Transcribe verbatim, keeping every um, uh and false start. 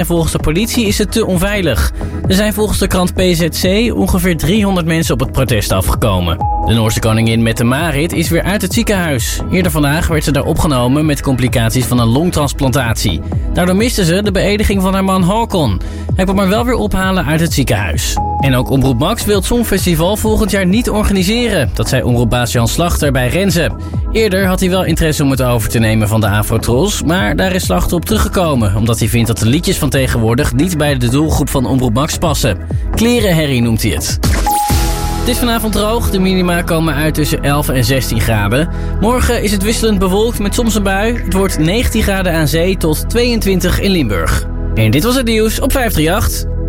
En volgens de politie is het te onveilig. Er zijn volgens de krant P Z C ongeveer driehonderd mensen op het protest afgekomen. De Noorse koningin Mette Marit is weer uit het ziekenhuis. Eerder vandaag werd ze daar opgenomen met complicaties van een longtransplantatie. Daardoor miste ze de beëdiging van haar man Håkon. Hij kwam haar wel weer ophalen uit het ziekenhuis. En ook Omroep Max wil het Songfestival volgend jaar niet organiseren. Dat zei omroepbaas Jan Slachter bij Renze. Eerder had hij wel interesse om het over te nemen van de Afro-Trolls, maar daar is Slachter op teruggekomen, omdat hij vindt dat de liedjes van tegenwoordig niet bij de doelgroep van Omroep Max passen. Klerenherrie noemt hij het. Het is vanavond droog, de minima komen uit tussen elf en zestien graden. Morgen is het wisselend bewolkt met soms een bui. Het wordt negentien graden aan zee tot tweeëntwintig in Limburg. En dit was het nieuws op vijf drie acht.